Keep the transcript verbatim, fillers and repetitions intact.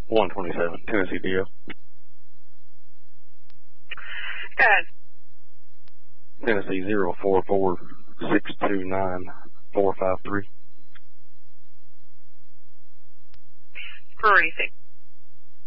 one twenty-seven, Tennessee D L. Go ahead. Tennessee zero four four six two nine four five three. Briefing.